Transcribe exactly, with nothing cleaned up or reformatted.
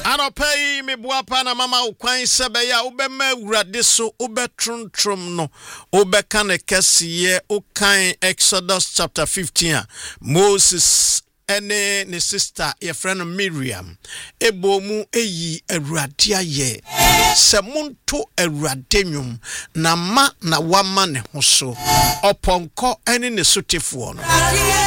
Anopai me boapa na mama ukwan sebe ya ubema urade so ubetruntrum no ubeka ne kesiye ukan Exodus chapter fifteen. Moses ene ne sister ye friend Miriam ebo mu eyi awurade aye se monto awurade nwum na ma na wama ne ho so oponko ene ne sotefo no